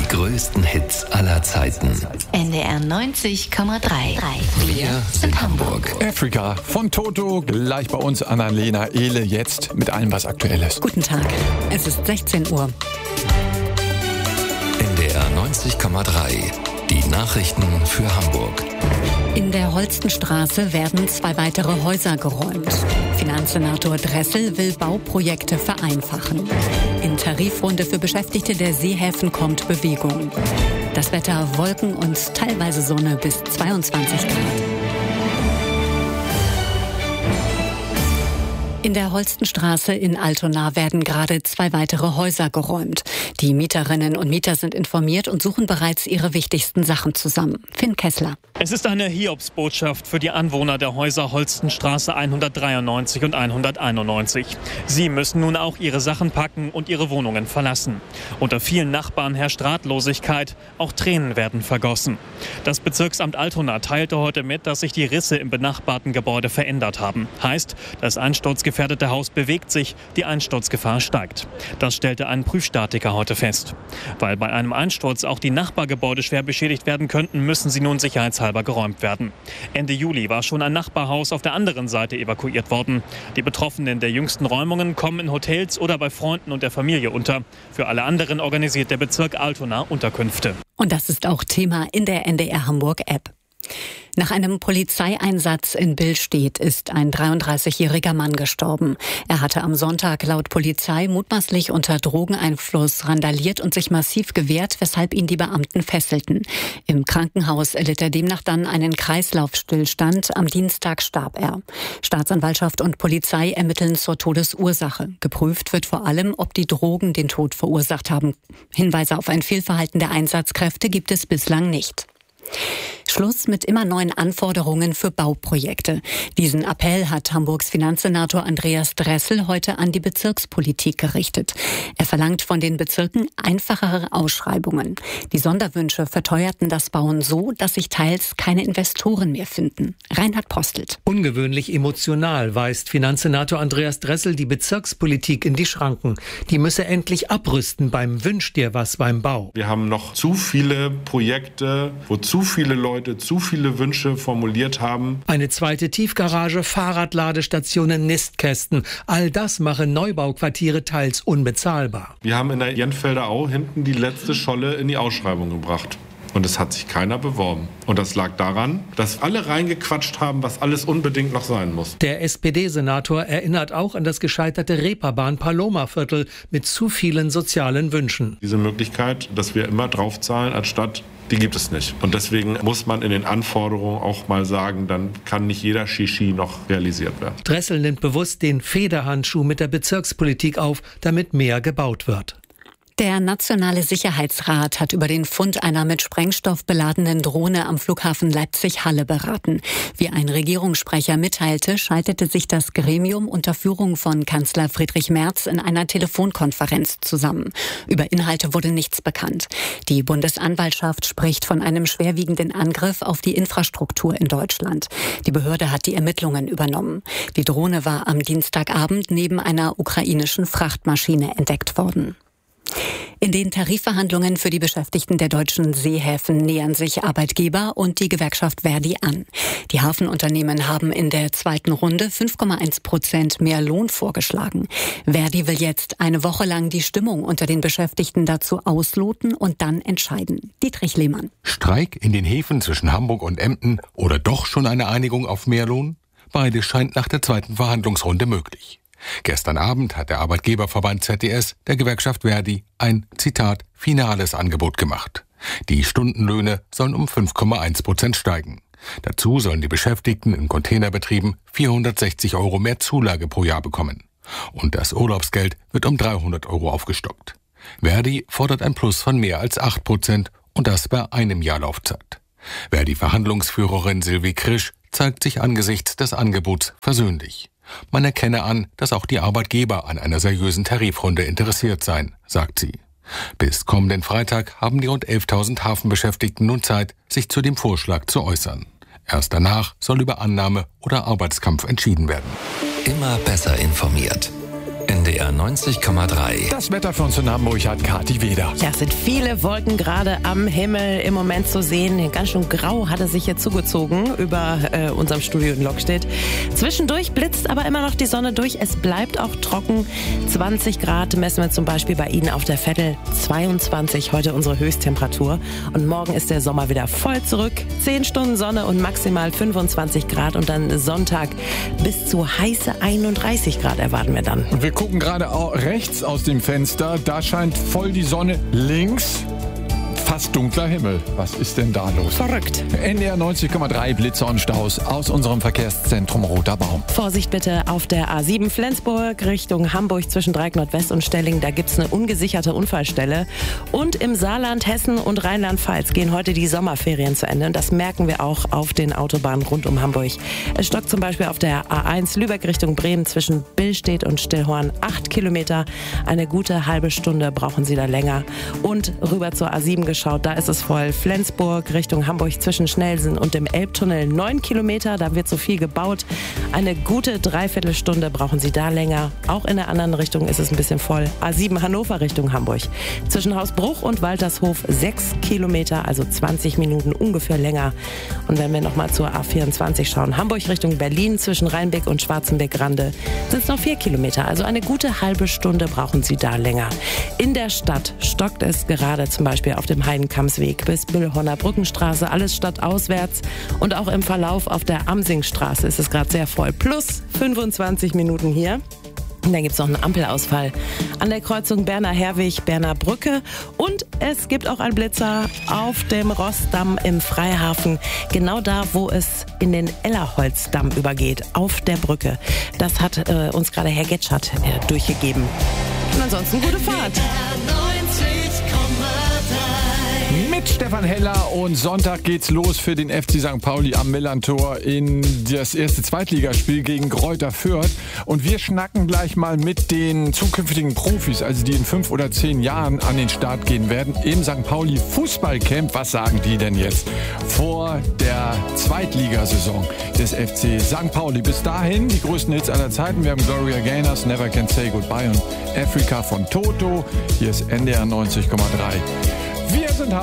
Die größten Hits aller Zeiten. NDR 90,3. Wir sind Hamburg. Afrika von Toto, gleich bei uns Annalena Ehle, jetzt mit allem, was aktuell ist. Guten Tag, es ist 16 Uhr. NDR 90,3. Die Nachrichten für Hamburg. In der Holstenstraße werden 2 weitere Häuser geräumt. Finanzsenator Dressel will Bauprojekte vereinfachen. In Tarifrunde für Beschäftigte der Seehäfen kommt Bewegung. Das Wetter: Wolken und teilweise Sonne bis 22 Grad. In der Holstenstraße in Altona werden gerade 2 weitere Häuser geräumt. Die Mieterinnen und Mieter sind informiert und suchen bereits ihre wichtigsten Sachen zusammen. Finn Kessler. Es ist eine Hiobsbotschaft für die Anwohner der Häuser Holstenstraße 193 und 191. Sie müssen nun auch ihre Sachen packen und ihre Wohnungen verlassen. Unter vielen Nachbarn herrscht Ratlosigkeit, auch Tränen werden vergossen. Das Bezirksamt Altona teilte heute mit, dass sich die Risse im benachbarten Gebäude verändert haben. Heißt, das einsturzgefährdete Haus bewegt sich, die Einsturzgefahr steigt. Das stellte ein Prüfstatiker heute fest. Weil bei einem Einsturz auch die Nachbargebäude schwer beschädigt werden könnten, müssen sie nun sicherheitshalber geräumt werden. Ende Juli war schon ein Nachbarhaus auf der anderen Seite evakuiert worden. Die Betroffenen der jüngsten Räumungen kommen in Hotels oder bei Freunden und der Familie unter. Für alle anderen organisiert der Bezirk Altona Unterkünfte. Und das ist auch Thema in der NDR Hamburg App. Nach einem Polizeieinsatz in Billstedt ist ein 33-jähriger Mann gestorben. Er hatte am Sonntag laut Polizei mutmaßlich unter Drogeneinfluss randaliert und sich massiv gewehrt, weshalb ihn die Beamten fesselten. Im Krankenhaus erlitt er demnach dann einen Kreislaufstillstand. Am Dienstag starb er. Staatsanwaltschaft und Polizei ermitteln zur Todesursache. Geprüft wird vor allem, ob die Drogen den Tod verursacht haben. Hinweise auf ein Fehlverhalten der Einsatzkräfte gibt es bislang nicht. Schluss mit immer neuen Anforderungen für Bauprojekte. Diesen Appell hat Hamburgs Finanzsenator Andreas Dressel heute an die Bezirkspolitik gerichtet. Er verlangt von den Bezirken einfachere Ausschreibungen. Die Sonderwünsche verteuerten das Bauen so, dass sich teils keine Investoren mehr finden. Reinhard Postelt. Ungewöhnlich emotional weist Finanzsenator Andreas Dressel die Bezirkspolitik in die Schranken. Die müsse endlich abrüsten beim Wünsch dir was beim Bau. Wir haben noch zu viele Projekte, wo zu viele Leute zu viele Wünsche formuliert haben. Eine zweite Tiefgarage, Fahrradladestationen, Nistkästen. All das mache Neubauquartiere teils unbezahlbar. Wir haben in der Jenfelder Au hinten die letzte Scholle in die Ausschreibung gebracht. Und es hat sich keiner beworben. Und das lag daran, dass alle reingequatscht haben, was alles unbedingt noch sein muss. Der SPD-Senator erinnert auch an das gescheiterte Reeperbahn-Paloma-Viertel mit zu vielen sozialen Wünschen. Diese Möglichkeit, dass wir immer draufzahlen, anstatt, die gibt es nicht. Und deswegen muss man in den Anforderungen auch mal sagen, dann kann nicht jeder Shishi noch realisiert werden. Dressel nimmt bewusst den Federhandschuh mit der Bezirkspolitik auf, damit mehr gebaut wird. Der Nationale Sicherheitsrat hat über den Fund einer mit Sprengstoff beladenen Drohne am Flughafen Leipzig-Halle beraten. Wie ein Regierungssprecher mitteilte, schaltete sich das Gremium unter Führung von Kanzler Friedrich Merz in einer Telefonkonferenz zusammen. Über Inhalte wurde nichts bekannt. Die Bundesanwaltschaft spricht von einem schwerwiegenden Angriff auf die Infrastruktur in Deutschland. Die Behörde hat die Ermittlungen übernommen. Die Drohne war am Dienstagabend neben einer ukrainischen Frachtmaschine entdeckt worden. In den Tarifverhandlungen für die Beschäftigten der deutschen Seehäfen nähern sich Arbeitgeber und die Gewerkschaft Verdi an. Die Hafenunternehmen haben in der zweiten Runde 5,1% mehr Lohn vorgeschlagen. Verdi will jetzt eine Woche lang die Stimmung unter den Beschäftigten dazu ausloten und dann entscheiden. Dietrich Lehmann. Streik in den Häfen zwischen Hamburg und Emden oder doch schon eine Einigung auf mehr Lohn? Beides scheint nach der zweiten Verhandlungsrunde möglich. Gestern Abend hat der Arbeitgeberverband ZDS der Gewerkschaft Verdi ein, Zitat, finales Angebot gemacht. Die Stundenlöhne sollen um 5,1% steigen. Dazu sollen die Beschäftigten in Containerbetrieben 460 € mehr Zulage pro Jahr bekommen. Und das Urlaubsgeld wird um 300 € aufgestockt. Verdi fordert ein Plus von mehr als 8% und das bei einem Jahr Laufzeit. Verdi-Verhandlungsführerin Sylvie Krisch zeigt sich angesichts des Angebots versöhnlich. Man erkenne an, dass auch die Arbeitgeber an einer seriösen Tarifrunde interessiert seien, sagt sie. Bis kommenden Freitag haben die rund 11.000 Hafenbeschäftigten nun Zeit, sich zu dem Vorschlag zu äußern. Erst danach soll über Annahme oder Arbeitskampf entschieden werden. Immer besser informiert. NDR 90,3. Das Wetter für uns in Hamburg hat Kathi Weder. Ja, es sind viele Wolken gerade am Himmel im Moment zu sehen. Ganz schön grau hat es sich hier zugezogen über unserem Studio in Lockstedt. Zwischendurch blitzt aber immer noch die Sonne durch. Es bleibt auch trocken. 20 Grad messen wir zum Beispiel bei Ihnen auf der Vettel. 22 heute unsere Höchsttemperatur. Und morgen ist der Sommer wieder voll zurück. 10 Stunden Sonne und maximal 25 Grad. Und dann Sonntag bis zu heiße 31 Grad erwarten wir dann. Und wir gucken gerade auch rechts aus dem Fenster. Da scheint voll die Sonne. Links fast dunkler Himmel. Was ist denn da los? Verrückt. NDR 90,3 Blitze und Staus aus unserem Verkehrszentrum Roter Baum. Vorsicht bitte auf der A7 Flensburg Richtung Hamburg zwischen Dreieck Nordwest und Stellingen. Da gibt es eine ungesicherte Unfallstelle. Und im Saarland, Hessen und Rheinland-Pfalz gehen heute die Sommerferien zu Ende. Und das merken wir auch auf den Autobahnen rund um Hamburg. Es stockt zum Beispiel auf der A1 Lübeck Richtung Bremen zwischen Billstedt und Stillhorn 8 Kilometer. Eine gute halbe Stunde brauchen Sie da länger. Und rüber zur A7 geschaut, da ist es voll. Flensburg Richtung Hamburg zwischen Schnellsen und dem Elbtunnel 9 Kilometer, da wird so viel gebaut. Eine gute Dreiviertelstunde brauchen Sie da länger. Auch in der anderen Richtung ist es ein bisschen voll. A7 Hannover Richtung Hamburg. Zwischen Hausbruch und Waltershof 6 Kilometer, also 20 Minuten ungefähr länger. Und wenn wir nochmal zur A24 schauen, Hamburg Richtung Berlin zwischen Rheinbeck und Schwarzenbeck-Rande sind es noch 4 Kilometer, also eine gute halbe Stunde brauchen Sie da länger. In der Stadt stockt es gerade zum Beispiel auf dem Heidenkampsweg bis Büllhorner Brückenstraße, alles stadtauswärts. Und auch im Verlauf auf der Amsingstraße ist es gerade sehr voll. Plus 25 Minuten hier. Und dann gibt es noch einen Ampelausfall an der Kreuzung Berner-Herwig, Berner Brücke. Und es gibt auch einen Blitzer auf dem Rossdamm im Freihafen. Genau da, wo es in den Ellerholzdamm übergeht, auf der Brücke. Das hat uns gerade Herr Getschert durchgegeben. Und ansonsten gute Fahrt. Mit Stefan Heller und Sonntag geht's los für den FC St. Pauli am Millerntor in das erste Zweitligaspiel gegen Greuther Fürth. Und wir schnacken gleich mal mit den zukünftigen Profis, also die in 5 oder 10 Jahren an den Start gehen werden, im St. Pauli Fußballcamp. Was sagen die denn jetzt vor der Zweitligasaison des FC St. Pauli? Bis dahin die größten Hits aller Zeiten. Wir haben Gloria Gaynors, Never Can Say Goodbye und Africa von Toto. Hier ist NDR 90,3. Wir sind